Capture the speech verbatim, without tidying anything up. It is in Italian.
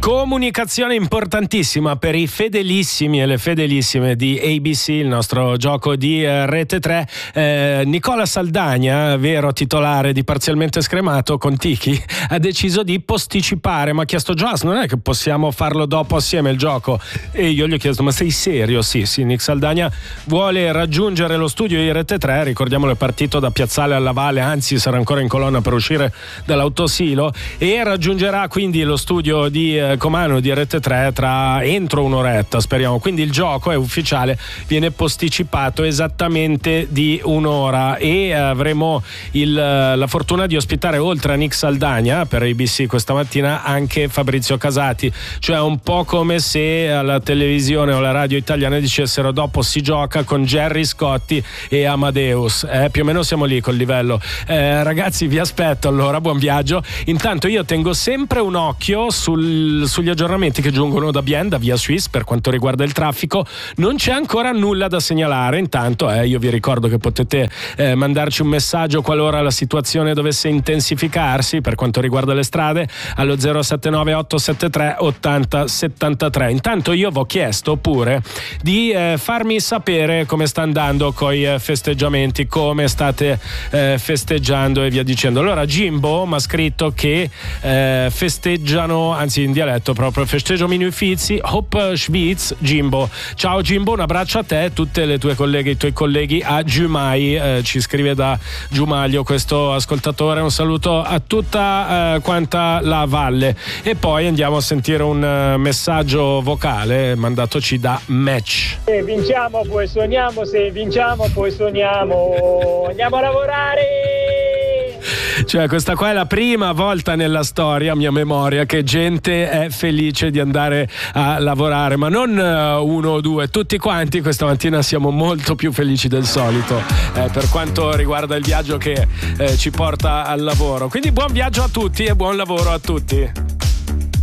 Comunicazione importantissima per i fedelissimi e le fedelissime di A B C, il nostro gioco di eh, Rete tre. Eh, Nicola Saldagna, vero titolare di Parzialmente Scremato con Tiki, ha deciso di posticipare. Mi ha chiesto: Joas, non è che possiamo farlo dopo assieme il gioco? E io gli ho chiesto: ma sei serio? Sì, sì, Nick Saldagna vuole raggiungere lo studio di Rete tre. Ricordiamolo, è partito da Piazzale alla Valle, anzi sarà ancora in colonna per uscire dall'autosilo, e raggiungerà quindi lo studio di eh, comando di Rete tre tra entro un'oretta, speriamo. Quindi il gioco è ufficiale, viene posticipato esattamente di un'ora e avremo il, la fortuna di ospitare, oltre a Nick Saldagna per A B C questa mattina, anche Fabrizio Casati. Cioè un po' come se alla televisione o alla radio italiana dicessero: dopo si gioca con Gerry Scotti e Amadeus. Eh, più o meno siamo lì col livello. Eh, ragazzi, vi aspetto allora, buon viaggio. Intanto io tengo sempre un occhio sul sugli aggiornamenti che giungono da Bien, da Via Suisse, per quanto riguarda il traffico. Non c'è ancora nulla da segnalare. Intanto eh, io vi ricordo che potete eh, mandarci un messaggio qualora la situazione dovesse intensificarsi per quanto riguarda le strade allo zero sette nove otto sette tre otto zero sette tre. Intanto io vi ho chiesto pure di eh, farmi sapere come sta andando coi eh, festeggiamenti, come state eh, festeggiando e via dicendo. Allora Jimbo mi ha scritto che eh, festeggiano, anzi in dialetto proprio, festeggio Minu Fizi, Hop Schwitz, Jimbo. Ciao Jimbo, un abbraccio a te, tutte le tue colleghe, i tuoi colleghi a Giumai, eh, ci scrive da Giumaglio questo ascoltatore. Un saluto a tutta eh, quanta la valle. E poi andiamo a sentire un uh, messaggio vocale mandatoci da Match. Se vinciamo poi suoniamo, se vinciamo poi suoniamo, andiamo a lavorare. Cioè, questa qua è la prima volta nella storia, a mia memoria, che gente è felice di andare a lavorare, ma non uno o due, tutti quanti. Questa mattina siamo molto più felici del solito eh, per quanto riguarda il viaggio che eh, ci porta al lavoro. Quindi buon viaggio a tutti e buon lavoro a tutti.